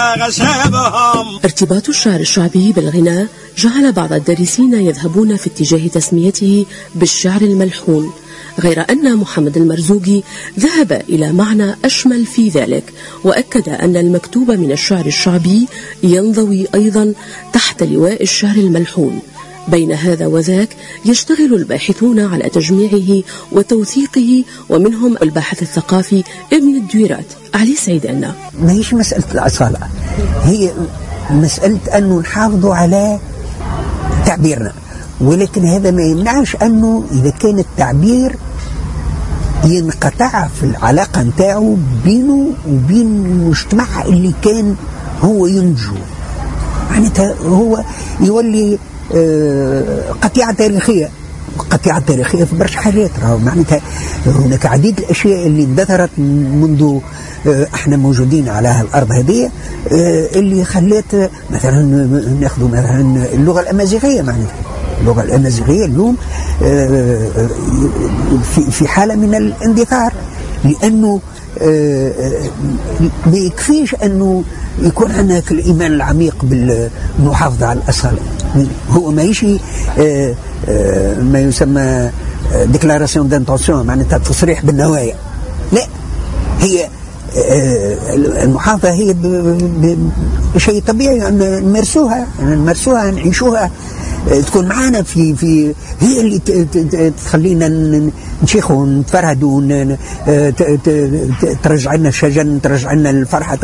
ارتباط الشعر الشعبي بالغناء جعل بعض الدارسين يذهبون في اتجاه تسميته بالشعر الملحون، غير أن محمد المرزوقي ذهب إلى معنى أشمل في ذلك، وأكد أن المكتوب من الشعر الشعبي ينضوي أيضا تحت لواء الشعر الملحون. بين هذا وذاك يشتغل الباحثون على تجميعه وتوثيقه، ومنهم الباحث الثقافي ابن الدويرات علي سعيد. أن ما هيش مسألة الأصالة، هي مسألة أنه نحافظوا على تعبيرنا، ولكن هذا ما يمنعش أنه إذا كان التعبير ينقطع في العلاقة نتاعو بينه وبين المجتمع اللي كان هو ينجو، معناتها هو يولي قطيعة تاريخية. قطيعة تاريخية في برشا حاجات، معناتها هناك عديد الأشياء اللي اندثرت منذ احنا موجودين على الأرض هذه، اللي خلت مثلا ناخذ مثلا اللغة الأمازيغية. معناتها اللغة الأمازيغية اليوم في حالة من الاندثار، لأنه ما يكفيش أنه يكون عندنا الإيمان العميق بالمحافظة على الأصالة. هو ما يشي ما يسمى ديكلاراسيون دانتونسيون، معناتها تصريح بالنوايا، لا، هي المحافظة هي شيء طبيعي أن نمارسوها نعيشوها، تكون معنا في هي اللي تخلينا نشيخوا ونتفرهدوا، ترجع لنا الشجن، ترجع لنا الفرحة.